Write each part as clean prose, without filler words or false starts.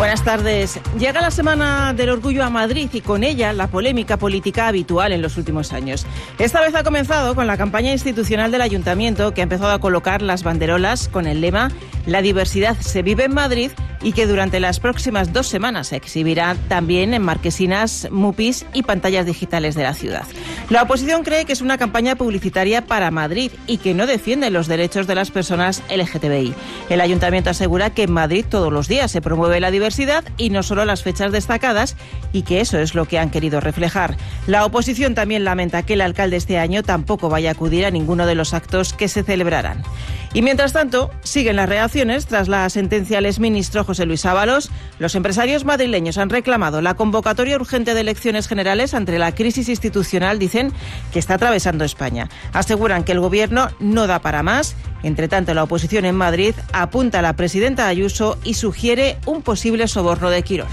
Buenas tardes. Llega la Semana del Orgullo a Madrid y con ella la polémica política habitual en los últimos años. Esta vez ha comenzado con la campaña institucional del Ayuntamiento, que ha empezado a colocar las banderolas con el lema "La diversidad se vive en Madrid", y que durante las próximas 2 semanas se exhibirá también en marquesinas, mupis y pantallas digitales de la ciudad. La oposición cree que es una campaña publicitaria para Madrid y que no defiende los derechos de las personas LGTBI. El Ayuntamiento asegura que en Madrid todos los días se promueve la diversidad y no solo las fechas destacadas, y que eso es lo que han querido reflejar. La oposición también lamenta que el alcalde este año tampoco vaya a acudir a ninguno de los actos que se celebrarán. Y mientras tanto, siguen las reacciones tras la sentencia del exministro José Luis Ábalos. Los empresarios madrileños han reclamado la convocatoria urgente de elecciones generales ante la crisis institucional, dicen, que está atravesando España. Aseguran que el gobierno no da para más. Entre tanto, la oposición en Madrid apunta a la presidenta Ayuso y sugiere un posible soborno de Quirón.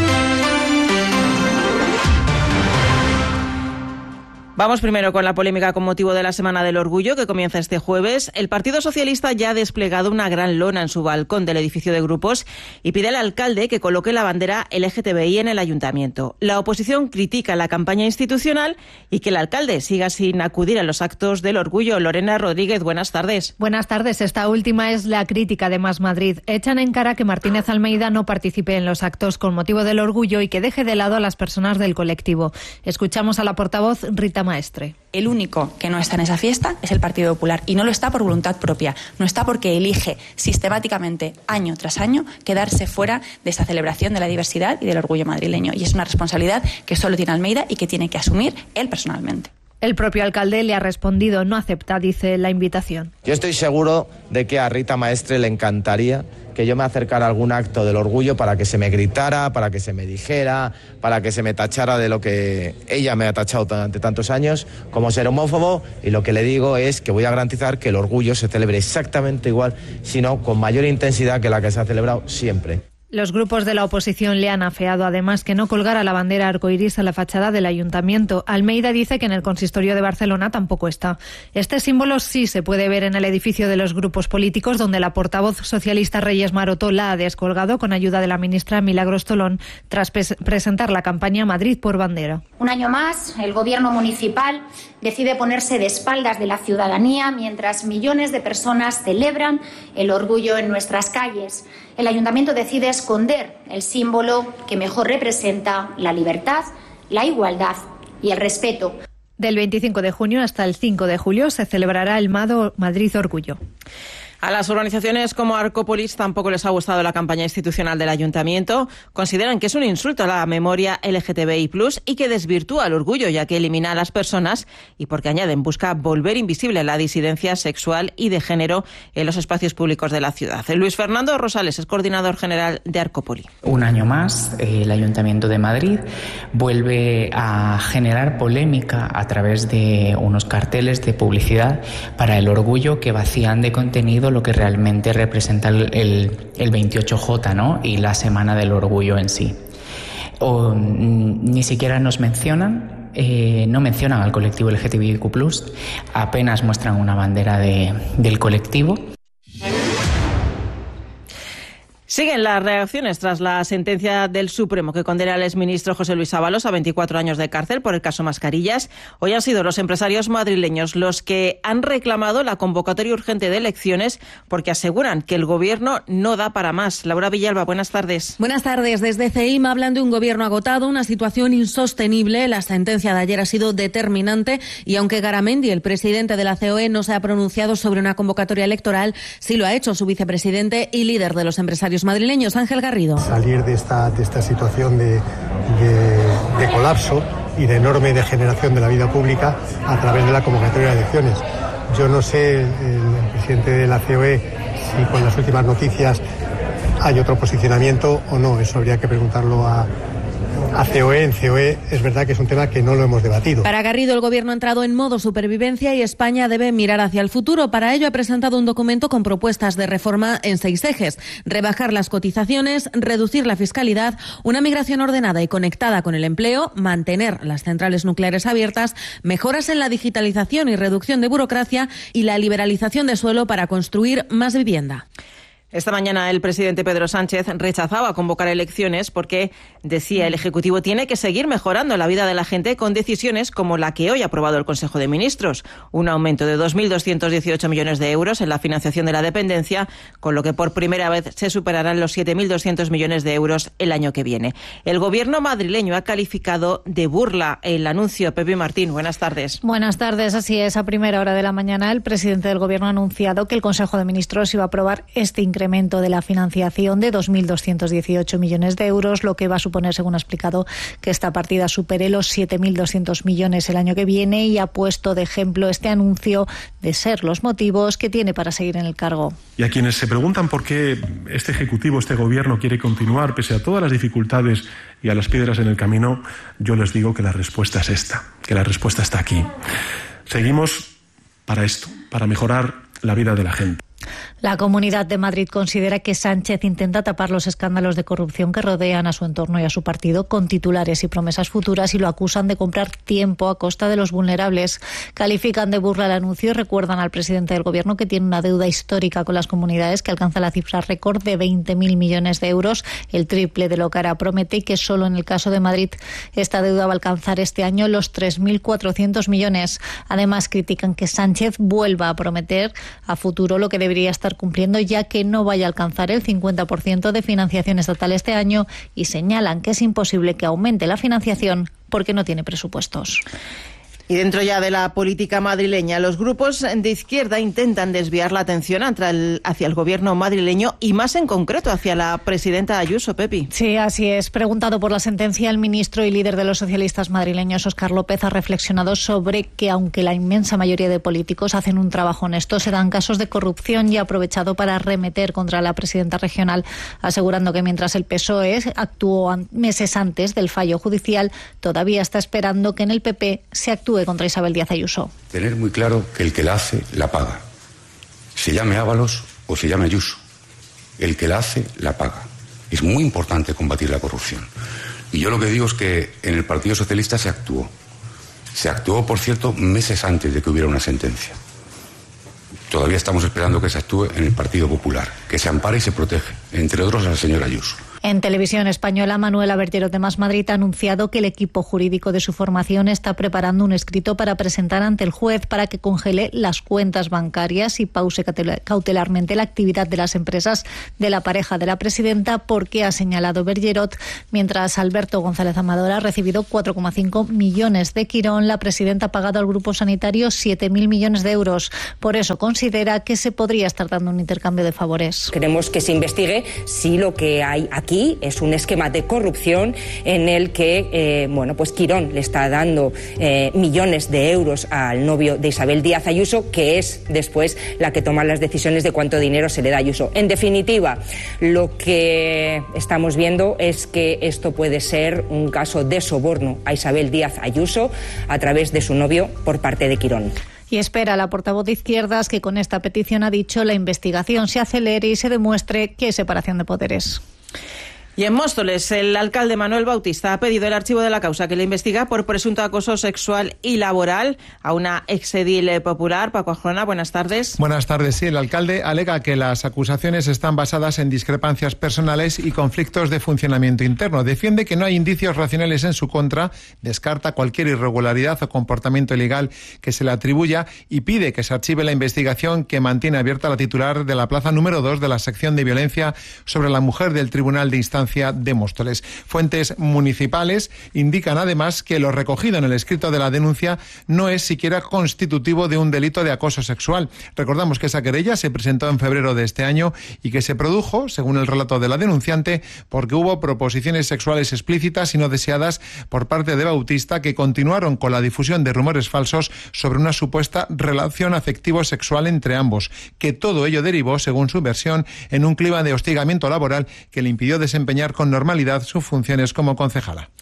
Vamos primero con la polémica con motivo de la Semana del Orgullo, que comienza este jueves. El Partido Socialista ya ha desplegado una gran lona en su balcón del edificio de Grupos y pide al alcalde que coloque la bandera LGTBI en el ayuntamiento. La oposición critica la campaña institucional y que el alcalde siga sin acudir a los actos del Orgullo. Lorena Rodríguez, buenas tardes. Buenas tardes. Esta última es la crítica de Más Madrid. Echan en cara que Martínez Almeida no participe en los actos con motivo del Orgullo y que deje de lado a las personas del colectivo. Escuchamos a la portavoz Rita Maestre. El único que no está en esa fiesta es el Partido Popular, y no lo está por voluntad propia, no está porque elige sistemáticamente, año tras año, quedarse fuera de esa celebración de la diversidad y del orgullo madrileño. Y es una responsabilidad que solo tiene Almeida y que tiene que asumir él personalmente. El propio alcalde le ha respondido, no acepta, dice, la invitación. Yo estoy seguro de que a Rita Maestre le encantaría que yo me acercara a algún acto del orgullo para que se me gritara, para que se me dijera, para que se me tachara de lo que ella me ha tachado durante tantos años, como ser homófobo, y lo que le digo es que voy a garantizar que el orgullo se celebre exactamente igual, sino con mayor intensidad que la que se ha celebrado siempre. Los grupos de la oposición le han afeado además que no colgara la bandera arcoiris a la fachada del ayuntamiento. Almeida dice que en el consistorio de Barcelona tampoco está. Este símbolo sí se puede ver en el edificio de los grupos políticos, donde la portavoz socialista Reyes Maroto la ha descolgado con ayuda de la ministra Milagros Tolón tras presentar la campaña Madrid por bandera. Un año más, el gobierno municipal decide ponerse de espaldas de la ciudadanía mientras millones de personas celebran el orgullo en nuestras calles. El ayuntamiento decide esconder el símbolo que mejor representa la libertad, la igualdad y el respeto. Del 25 de junio hasta el 5 de julio se celebrará el Madrid Orgullo. A las organizaciones como Arcópolis tampoco les ha gustado la campaña institucional del Ayuntamiento. Consideran que es un insulto a la memoria LGTBI+, y que desvirtúa el orgullo, ya que elimina a las personas, y porque, añaden, busca volver invisible la disidencia sexual y de género en los espacios públicos de la ciudad. Luis Fernando Rosales es coordinador general de Arcópolis. Un año más, el Ayuntamiento de Madrid vuelve a generar polémica a través de unos carteles de publicidad para el orgullo que vacían de contenido lo que realmente representa el 28J, ¿no? Y la Semana del Orgullo en sí. Ni siquiera nos mencionan, no mencionan al colectivo LGTBIQ+, apenas muestran una bandera del colectivo. Siguen las reacciones tras la sentencia del Supremo que condena al exministro José Luis Ábalos a 24 años de cárcel por el caso Mascarillas. Hoy han sido los empresarios madrileños los que han reclamado la convocatoria urgente de elecciones porque aseguran que el gobierno no da para más. Laura Villalba, buenas tardes. Buenas tardes. Desde CEIM hablan de un gobierno agotado, una situación insostenible. La sentencia de ayer ha sido determinante y aunque Garamendi, el presidente de la COE, no se ha pronunciado sobre una convocatoria electoral, sí lo ha hecho su vicepresidente y líder de los empresarios madrileños, Ángel Garrido. Salir de esta situación de colapso y de enorme degeneración de la vida pública a través de la convocatoria de elecciones. Yo no sé, el presidente de la COE, si con las últimas noticias hay otro posicionamiento o no. Eso habría que preguntarlo a COE. En COE es verdad que es un tema que no lo hemos debatido. Para Garrido, el gobierno ha entrado en modo supervivencia y España debe mirar hacia el futuro. Para ello ha presentado un documento con propuestas de reforma en 6 ejes: rebajar las cotizaciones, reducir la fiscalidad, una migración ordenada y conectada con el empleo, mantener las centrales nucleares abiertas, mejoras en la digitalización y reducción de burocracia y la liberalización de suelo para construir más vivienda. Esta mañana el presidente Pedro Sánchez rechazaba convocar elecciones porque, decía, el Ejecutivo tiene que seguir mejorando la vida de la gente con decisiones como la que hoy ha aprobado el Consejo de Ministros. Un aumento de 2.218 millones de euros en la financiación de la dependencia, con lo que por primera vez se superarán los 7.200 millones de euros el año que viene. El gobierno madrileño ha calificado de burla el anuncio. Pepi Martín, buenas tardes. Buenas tardes, así es. A primera hora de la mañana el presidente del gobierno ha anunciado que el Consejo de Ministros iba a aprobar este incremento de la financiación de 2.218 millones de euros, lo que va a suponer, según ha explicado, que esta partida supere los 7.200 millones el año que viene, y ha puesto de ejemplo este anuncio de ser los motivos que tiene para seguir en el cargo. Y a quienes se preguntan por qué este Ejecutivo, este Gobierno quiere continuar pese a todas las dificultades y a las piedras en el camino, yo les digo que la respuesta es esta, que la respuesta está aquí. Seguimos para esto, para mejorar la vida de la gente. La Comunidad de Madrid considera que Sánchez intenta tapar los escándalos de corrupción que rodean a su entorno y a su partido con titulares y promesas futuras, y lo acusan de comprar tiempo a costa de los vulnerables. Califican de burla el anuncio y recuerdan al presidente del Gobierno que tiene una deuda histórica con las comunidades que alcanza la cifra récord de 20.000 millones de euros, el triple de lo que ahora promete, y que solo en el caso de Madrid esta deuda va a alcanzar este año los 3.400 millones. Además, critican que Sánchez vuelva a prometer a futuro lo que debería estar cumpliendo, ya que no vaya a alcanzar el 50% de financiación estatal este año, y señalan que es imposible que aumente la financiación porque no tiene presupuestos. Y dentro ya de la política madrileña, los grupos de izquierda intentan desviar la atención hacia el gobierno madrileño y más en concreto hacia la presidenta Ayuso. Pepi. Sí, así es. Preguntado por la sentencia, el ministro y líder de los socialistas madrileños, Óscar López, ha reflexionado sobre que aunque la inmensa mayoría de políticos hacen un trabajo honesto, se dan casos de corrupción, y ha aprovechado para arremeter contra la presidenta regional, asegurando que mientras el PSOE actuó meses antes del fallo judicial, todavía está esperando que en el PP se actúe contra Isabel Díaz Ayuso. Tener muy claro que el que la hace, la paga. Se llame Ábalos o se llame Ayuso. El que la hace, la paga. Es muy importante combatir la corrupción. Y yo lo que digo es que en el Partido Socialista se actuó. Se actuó, por cierto, meses antes de que hubiera una sentencia. Todavía estamos esperando que se actúe en el Partido Popular, que se ampare y se protege, entre otros a la señora Ayuso. En Televisión Española, Manuela Bertero de Más Madrid ha anunciado que el equipo jurídico de su formación está preparando un escrito para presentar ante el juez para que congele las cuentas bancarias y pause cautelarmente la actividad de las empresas de la pareja de la presidenta, porque, ha señalado Bergerot, mientras Alberto González Amador ha recibido 4,5 millones de Quirón, la presidenta ha pagado al grupo sanitario 7.000 millones de euros. Por eso considera que se podría estar dando un intercambio de favores. Queremos que se investigue si lo que hay aquí es un esquema de corrupción en el que pues Quirón le está dando millones de euros al novio de Isabel Díaz Ayuso, que es después la que toma las decisiones de cuánto dinero se le da a Ayuso. En definitiva, lo que estamos viendo es que esto puede ser un caso de soborno a Isabel Díaz Ayuso a través de su novio por parte de Quirón. Y espera la portavoz de Izquierdas que con esta petición, ha dicho, la investigación se acelere y se demuestre que hay separación de poderes. Y en Móstoles, el alcalde Manuel Bautista ha pedido el archivo de la causa que le investiga por presunto acoso sexual y laboral a una exedil popular. Paco Ajona, buenas tardes. Buenas tardes. Sí, el alcalde alega que las acusaciones están basadas en discrepancias personales y conflictos de funcionamiento interno. Defiende que no hay indicios racionales en su contra, descarta cualquier irregularidad o comportamiento ilegal que se le atribuya y pide que se archive la investigación que mantiene abierta la titular de la plaza número 2 de la sección de violencia sobre la mujer del Tribunal de Instancia de Móstoles. Fuentes municipales indican además que lo recogido en el escrito de la denuncia no es siquiera constitutivo de un delito de acoso sexual. Recordamos que esa querella se presentó en febrero de este año y que se produjo, según el relato de la denunciante, porque hubo proposiciones sexuales explícitas y no deseadas por parte de Bautista, que continuaron con la difusión de rumores falsos sobre una supuesta relación afectivo-sexual entre ambos, que todo ello derivó, según su versión, en un clima de hostigamiento laboral que le impidió desempeñar con normalidad sus funciones como concejala.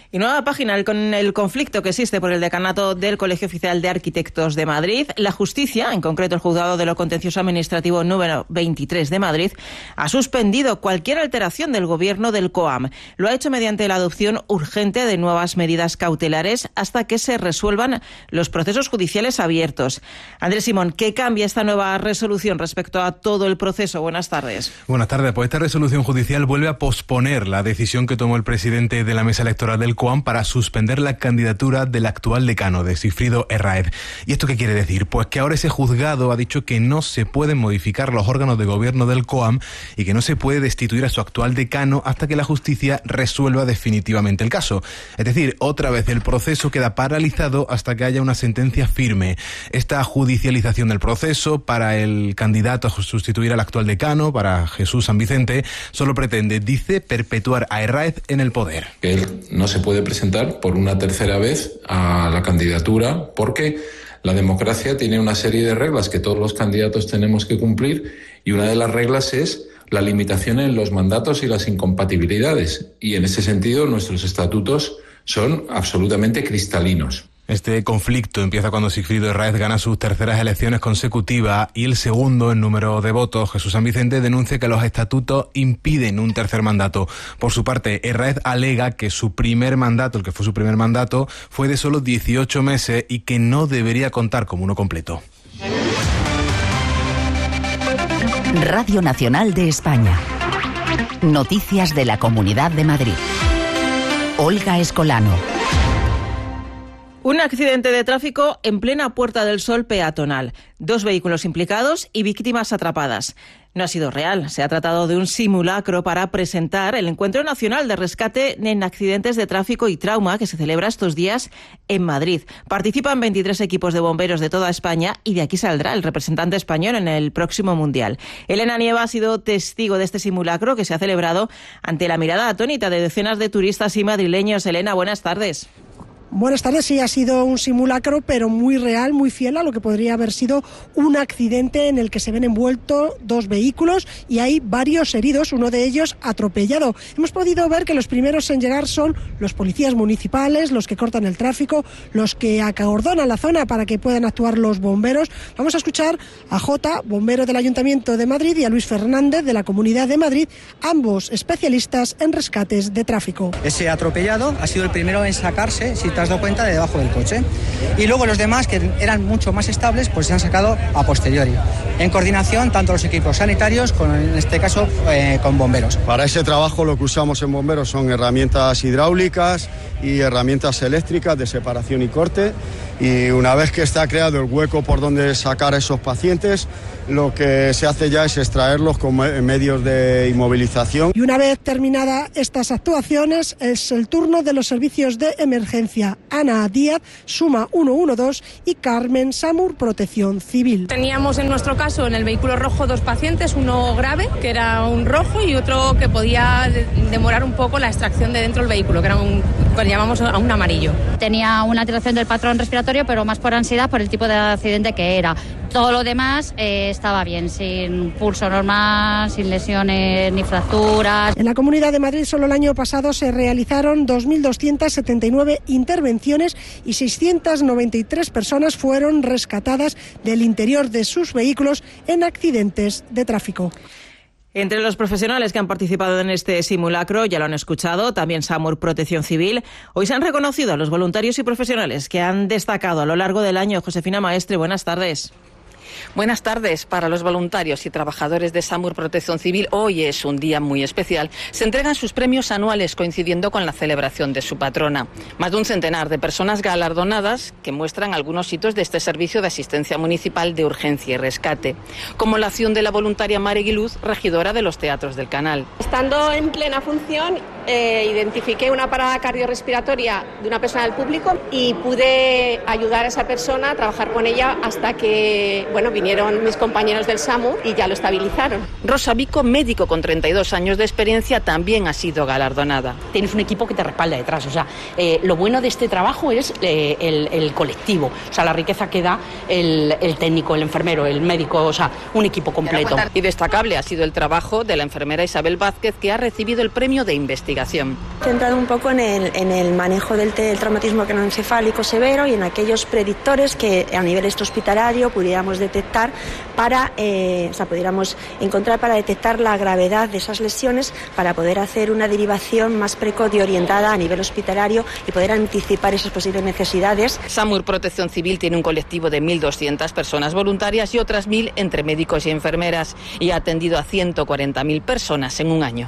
Y nueva página con el conflicto que existe por el decanato del Colegio Oficial de Arquitectos de Madrid. La justicia, en concreto el Juzgado de lo Contencioso Administrativo número 23 de Madrid, ha suspendido cualquier alteración del gobierno del COAM. Lo ha hecho mediante la adopción urgente de nuevas medidas cautelares hasta que se resuelvan los procesos judiciales abiertos. Andrés Simón, ¿qué cambia esta nueva resolución respecto a todo el proceso? Buenas tardes. Buenas tardes. Pues esta resolución judicial vuelve a posponer la decisión que tomó el presidente de la mesa electoral del COAM para suspender la candidatura del actual decano, de Sigfrido Herráez. ¿Y esto qué quiere decir? Pues que ahora ese juzgado ha dicho que no se pueden modificar los órganos de gobierno del COAM y que no se puede destituir a su actual decano hasta que la justicia resuelva definitivamente el caso. Es decir, otra vez el proceso queda paralizado hasta que haya una sentencia firme. Esta judicialización del proceso para el candidato a sustituir al actual decano, para Jesús San Vicente, solo pretende, dice, perpetuar a Herráez en el poder. Que él no se puede presentar por una tercera vez a la candidatura porque la democracia tiene una serie de reglas que todos los candidatos tenemos que cumplir y una de las reglas es la limitación en los mandatos y las incompatibilidades. Y en ese sentido nuestros estatutos son absolutamente cristalinos. Este conflicto empieza cuando Sigfrido Herráez gana sus terceras elecciones consecutivas y el segundo en número de votos, Jesús San Vicente, denuncia que los estatutos impiden un tercer mandato. Por su parte, Herráez alega que su primer mandato, el que fue su primer mandato, fue de solo 18 meses y que no debería contar como uno completo. Radio Nacional de España. Noticias de la Comunidad de Madrid. Olga Escolano. Un accidente de tráfico en plena Puerta del Sol peatonal. 2 vehículos implicados y víctimas atrapadas. No ha sido real. Se ha tratado de un simulacro para presentar el Encuentro Nacional de Rescate en Accidentes de Tráfico y Trauma que se celebra estos días en Madrid. Participan 23 equipos de bomberos de toda España y de aquí saldrá el representante español en el próximo Mundial. Elena Nieva ha sido testigo de este simulacro que se ha celebrado ante la mirada atónita de decenas de turistas y madrileños. Elena, buenas tardes. Buenas tardes, sí, ha sido un simulacro, pero muy real, muy fiel a lo que podría haber sido un accidente en el que se ven envueltos 2 vehículos y hay varios heridos, uno de ellos atropellado. Hemos podido ver que los primeros en llegar son los policías municipales, los que cortan el tráfico, los que acordonan la zona para que puedan actuar los bomberos. Vamos a escuchar a Jota, bombero del Ayuntamiento de Madrid, y a Luis Fernández, de la Comunidad de Madrid, ambos especialistas en rescates de tráfico. Ese atropellado ha sido el primero en sacarse, si te has dado cuenta, de debajo del coche. Y luego los demás, que eran mucho más estables, pues se han sacado a posteriori. En coordinación, tanto los equipos sanitarios, como en este caso con bomberos. Para ese trabajo lo que usamos en bomberos son herramientas hidráulicas y herramientas eléctricas de separación y corte. Y una vez que está creado el hueco por donde sacar a esos pacientes, lo que se hace ya es extraerlos con medios de inmovilización. Y una vez terminadas estas actuaciones, es el turno de los servicios de emergencia. Ana Díaz, Suma 112 y Carmen Samur, Protección Civil. Teníamos en nuestro caso en el vehículo rojo 2 pacientes, uno grave, que era un rojo, y otro que podía demorar un poco la extracción de dentro del vehículo, que era que llamamos a un amarillo. Tenía una alteración del patrón respiratorio, pero más por ansiedad, por el tipo de accidente que era. Todo lo demás estaba bien, sin pulso normal, sin lesiones ni fracturas. En la Comunidad de Madrid solo el año pasado se realizaron 2.279 intervenciones y 693 personas fueron rescatadas del interior de sus vehículos en accidentes de tráfico. Entre los profesionales que han participado en este simulacro, ya lo han escuchado, también SAMUR Protección Civil. Hoy se han reconocido a los voluntarios y profesionales que han destacado a lo largo del año. Josefina Maestre, buenas tardes. Buenas tardes. Para los voluntarios y trabajadores de SAMUR Protección Civil, hoy es un día muy especial. Se entregan sus premios anuales coincidiendo con la celebración de su patrona. Más de un centenar de personas galardonadas que muestran algunos hitos de este servicio de asistencia municipal de urgencia y rescate, como la acción de la voluntaria Mare Guiluz, regidora de los teatros del canal. Estando en plena función, identifiqué una parada cardiorrespiratoria de una persona del público y pude ayudar a esa persona a trabajar con ella hasta que vinieron mis compañeros del SAMUR y ya lo estabilizaron. Rosa Vico, médico con 32 años de experiencia, también ha sido galardonada. Tienes un equipo que te respalda detrás, lo bueno de este trabajo es el colectivo, la riqueza que da el técnico, el enfermero, el médico, un equipo completo. Y destacable ha sido el trabajo de la enfermera Isabel Vázquez, que ha recibido el premio de investigación investigación. Centrado un poco en el manejo del traumatismo craneoencefálico severo y en aquellos predictores que a nivel extrahospitalario pudiéramos detectar pudiéramos encontrar para detectar la gravedad de esas lesiones, para poder hacer una derivación más precoz y orientada a nivel hospitalario y poder anticipar esas posibles necesidades. SAMUR Protección Civil tiene un colectivo de 1.200 personas voluntarias y otras 1.000 entre médicos y enfermeras, y ha atendido a 140.000 personas en un año.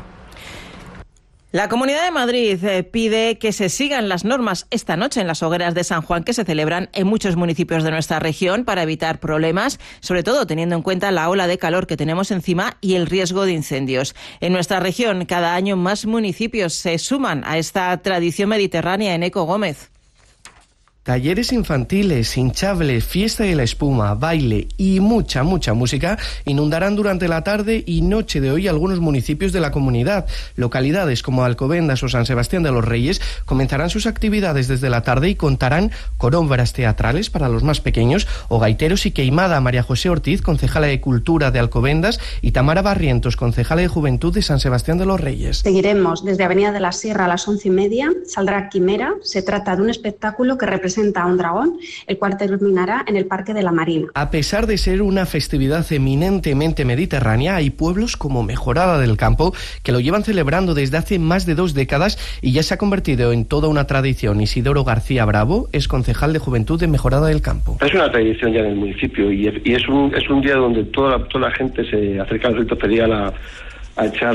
La Comunidad de Madrid pide que se sigan las normas esta noche en las hogueras de San Juan que se celebran en muchos municipios de nuestra región para evitar problemas, sobre todo teniendo en cuenta la ola de calor que tenemos encima y el riesgo de incendios. En nuestra región, cada año más municipios se suman a esta tradición mediterránea. Eneco Gómez. Talleres infantiles, hinchables, fiesta de la espuma, baile y mucha música inundarán durante la tarde y noche de hoy algunos municipios de la comunidad. Localidades como Alcobendas o San Sebastián de los Reyes comenzarán sus actividades desde la tarde y contarán con obras teatrales para los más pequeños o gaiteros y queimada. María José Ortiz, concejala de Cultura de Alcobendas, y Tamara Barrientos, concejala de Juventud de San Sebastián de los Reyes. Seguiremos desde Avenida de la Sierra a las 11:30, saldrá Quimera. Se trata de un espectáculo que representa a un dragón, el cual terminará en el Parque de la Marina. A pesar de ser una festividad eminentemente mediterránea, hay pueblos como Mejorada del Campo que lo llevan celebrando desde hace más de 2 décadas y ya se ha convertido en toda una tradición. Isidoro García Bravo es concejal de Juventud de Mejorada del Campo. Es una tradición ya en el municipio y es un día donde toda la gente se acerca al rito ferial a echar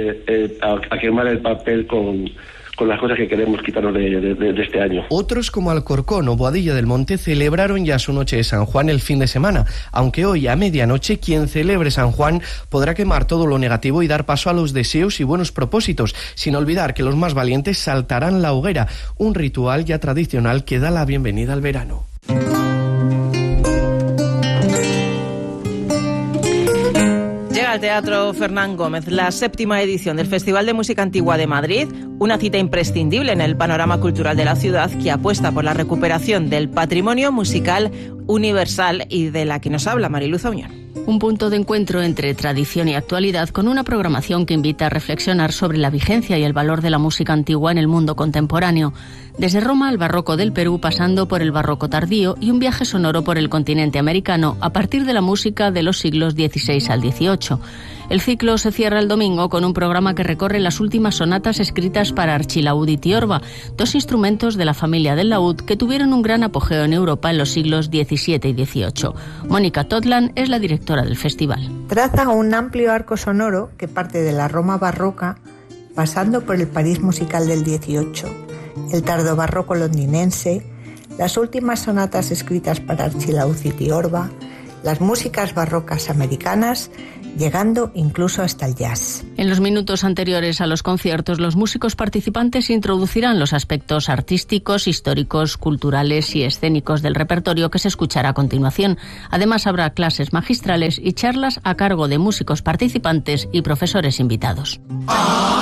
a quemar el papel con las cosas que queremos quitarnos de este año. Otros como Alcorcón o Boadilla del Monte celebraron ya su noche de San Juan el fin de semana, aunque hoy a medianoche quien celebre San Juan podrá quemar todo lo negativo y dar paso a los deseos y buenos propósitos, sin olvidar que los más valientes saltarán la hoguera, un ritual ya tradicional que da la bienvenida al verano. Llega al Teatro Fernán Gómez la 7ª edición del Festival de Música Antigua de Madrid, una cita imprescindible en el panorama cultural de la ciudad que apuesta por la recuperación del patrimonio musical universal y de la que nos habla Mariluz Auñón. Un punto de encuentro entre tradición y actualidad, con una programación que invita a reflexionar sobre la vigencia y el valor de la música antigua en el mundo contemporáneo. Desde Roma al barroco del Perú, pasando por el barroco tardío, y un viaje sonoro por el continente americano a partir de la música de los siglos XVI al XVIII. El ciclo se cierra el domingo con un programa que recorre las últimas sonatas escritas para archilaúd y tiorba, 2 instrumentos de la familia del laúd que tuvieron un gran apogeo en Europa en los siglos XVII y XVIII. Mónica Totland es la directora del festival. Traza un amplio arco sonoro que parte de la Roma barroca, pasando por el París musical del XVIII, el tardo barroco londinense, las últimas sonatas escritas para archilaúd y tiorba, las músicas barrocas americanas, llegando incluso hasta el jazz. En los minutos anteriores a los conciertos, los músicos participantes introducirán los aspectos artísticos, históricos, culturales y escénicos del repertorio que se escuchará a continuación. Además, habrá clases magistrales y charlas a cargo de músicos participantes y profesores invitados.